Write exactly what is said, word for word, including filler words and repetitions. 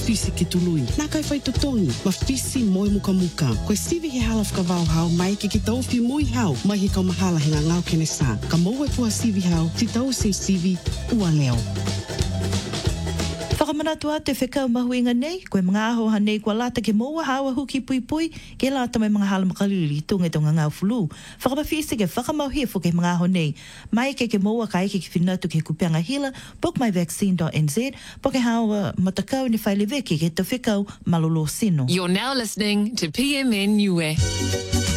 fisi ke tului. Nā kai whai totongi, ma fisi moi muka muka. Koe sivi he hala whakawau hau mai ke ki tau fi mui hau. Mai he kau mahala he ngā ngau kene sā. Ka mau e pua sivi hau, ti tau se sivi ua leo. Whakamanatu atu e whekau mahuinga nei, koe mga aho hanei kua lata ke moa hawa huki pui pui, ke lata mai mga hala makalili tunga tonga ngau fulu. Whakamawhisi ke whakamauhia fu ke mga aho nei. Mai ke ke moa ka eke ki whinatu ke kupianga hila, book my vaccine dot n z, po ke hawa matakau ni whaile veki ke te whekau malolo sino. You're now listening to P M N U E.